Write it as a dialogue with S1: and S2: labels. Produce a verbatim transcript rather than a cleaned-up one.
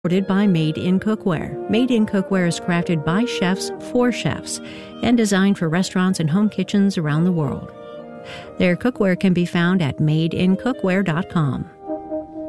S1: Supported by Made in Cookware. Made in Cookware is crafted by chefs for chefs and designed for restaurants and home kitchens around the world. Their cookware can be found at made in cookware dot com.